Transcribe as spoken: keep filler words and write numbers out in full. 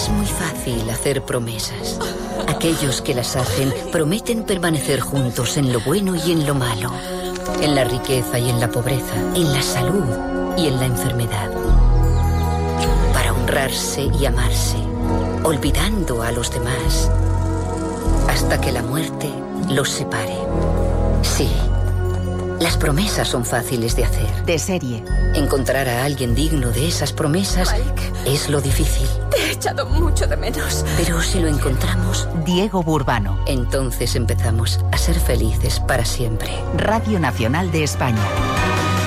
Es muy fácil hacer promesas. Aquellos que las hacen prometen permanecer juntos en lo bueno y en lo malo, en la riqueza y en la pobreza, en la salud y en la enfermedad, para honrarse y amarse, olvidando a los demás, hasta que la muerte los separe. Sí, las promesas son fáciles de hacer. De serie. Encontrar a alguien digno de esas promesas Mike, es lo difícil. te he echado mucho de menos. Pero si lo encontramos, Diego Burbano. entonces empezamos a ser felices para siempre. Radio Nacional de España.